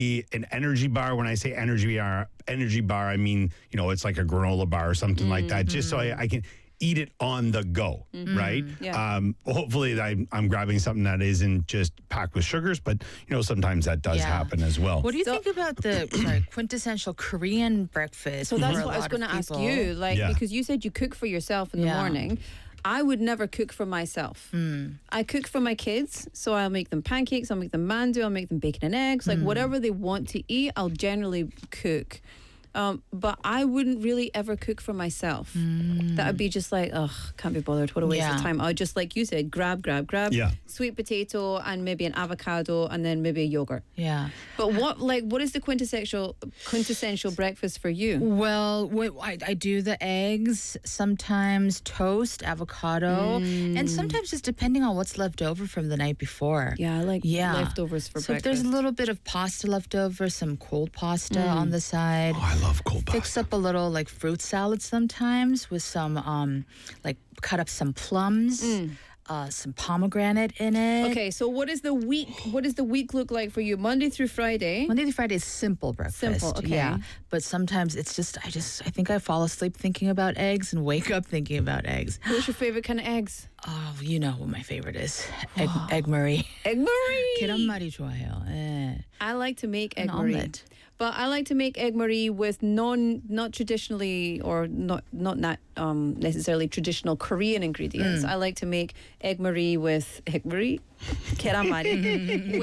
an energy bar. When I say energy bar, I mean, it's like a granola bar or something like that, just so I can eat it on the go, right? Yeah. Hopefully I'm grabbing something that isn't just packed with sugars, but sometimes that does happen as well. What do you think about the quintessential Korean breakfast? So that's for a what I was lot of going to ask people? you, Yeah. because you said you cook for yourself in the morning. I would never cook for myself. I cook for my kids, so I'll make them pancakes, I'll make them mandu, I'll make them bacon and eggs, like whatever they want to eat, I'll generally cook. But I wouldn't really ever cook for myself. That would be just like, can't be bothered. What a waste of time. I would just, like you said, grab, Yeah. sweet potato and maybe an avocado and then maybe a yogurt. Yeah. But what is the quintessential breakfast for you? Well, I do the eggs, sometimes toast, avocado, and sometimes just depending on what's left over from the night before. Yeah, I like leftovers for so breakfast. if there's a little bit of pasta left over, some cold pasta on the side. Oh, I love cold pasta. Fix up a little like fruit salad sometimes with some like cut up some plums, some pomegranate in it. Okay, so what does the week look like for you? Monday through Friday? Monday to Friday is simple breakfast. Simple, okay. Yeah. But sometimes it's just I think I fall asleep thinking about eggs and wake up thinking about eggs. What's your favorite kind of eggs? Oh, you know what my favorite is. Egg Marie. Egg Marie! 계란말이 좋아해요. I like to make egg An Marie. omelet. But I like to make egg Marie with not traditionally or not necessarily traditional Korean ingredients. I like to make egg Marie with egg Marie, 계란말이,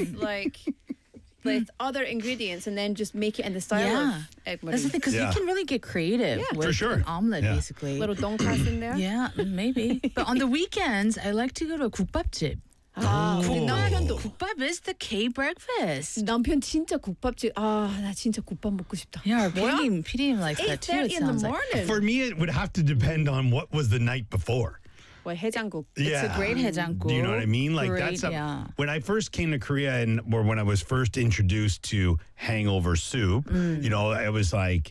with other ingredients and then just make it in the style of egg Marie. That's the thing, because you can really get creative with for sure. an omelet, basically. Little donkass in there. Yeah, maybe. But on the weekends, I like to go to a 국밥집. 우리 남편도. 국밥 is the K breakfast. 남편 진짜 국밥집. 나 진짜 국밥 먹고 싶다. Yeah, PD님 likes that too. 8:30 in the morning. For me, it would have to depend on what was the night before. Well, 해장국. It's a great 해장국. Do you know what I mean? Like Great, when I first came to Korea or when I was first introduced to hangover soup, it was like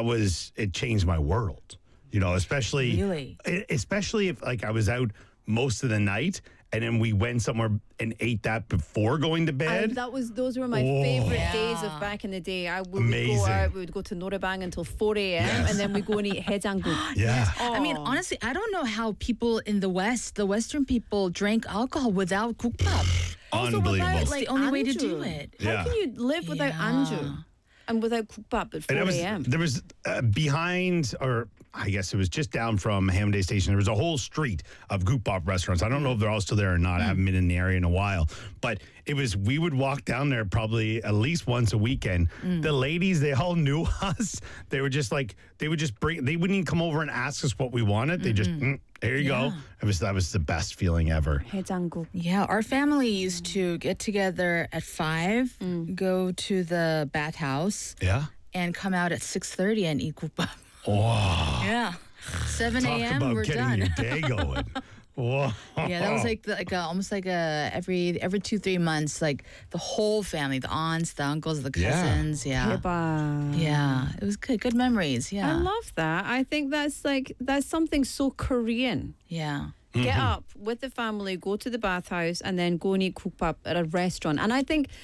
it changed my world. Especially if like I was out most of the night and then we went somewhere and ate that before going to bed. Those were my favorite days of back in the day. We would go to Norebang until 4 a.m. and then we go and eat 해장국. Yeah. I mean, honestly, I don't know how people in the West, the Western people, drank alcohol without 국밥. Unbelievable. Without, It's the only way to do it. How can you live without anju? And without 국밥 at 4 a.m. There was behind, or I guess it was just down from Haeundae Station, there was a whole street of 국밥 restaurants. I don't know if they're all still there or not. I haven't been in the area in a while. But we would walk down there probably at least once a weekend. The ladies, they all knew us. They were just like, they wouldn't even come over and ask us what we wanted. They just, there you go. That was the best feeling ever. 해장국. Yeah, our family used to get together at 5, go to the bathhouse, and come out at 6:30 and eat 국밥. Wow. Yeah, 7 Talk a.m. about we're getting done. your day going. Whoa. Yeah, that was almost like every 2-3 months, like the whole family, the aunts, the uncles, the cousins. Yeah, yeah, it was good memories. Yeah, I love that. I think that's something so Korean. Yeah. Get up with the family, go to the bathhouse, and then go and eat 국밥 at a restaurant. And I think,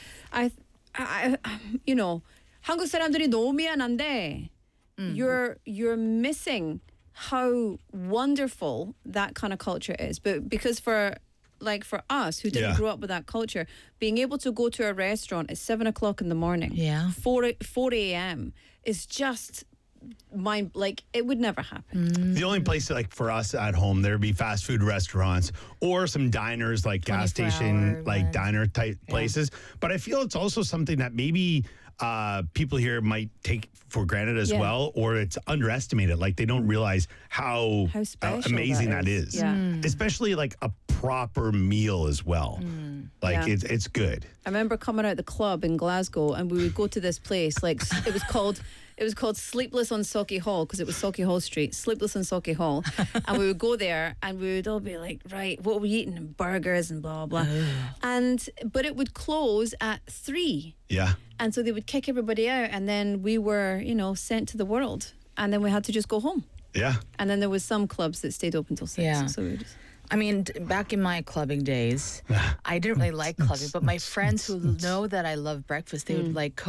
한국 사람들이 너무 미안한데, you're missing how wonderful that kind of culture is. But because for us who didn't grow up with that culture, being able to go to a restaurant at 7 o'clock in the morning, 4 a.m. is just it would never happen. The only place for us at home, there'd be fast food restaurants or some diners like gas station, like diner type places. But I feel it's also something that maybe people here might take for granted as well, or it's underestimated. Like they don't realize how special amazing that is. Yeah. Especially like a proper meal as well. It's good. I remember coming out the club in Glasgow and we would go to this place, like it was called Sleepless on Sauchiehall Hall because it was Sauchiehall Street, Sleepless on Sauchiehall Hall. And we would go there and we would all be like, right, what are we eating? Burgers and blah, blah. But it would close at 3. Yeah. And so they would kick everybody out and then we were, sent to the world. And then we had to just go home. Yeah. And then there was some clubs that stayed open till 6. Yeah. So we just... I mean, back in my clubbing days, I didn't really like clubbing, but my friends who know that I love breakfast, they would like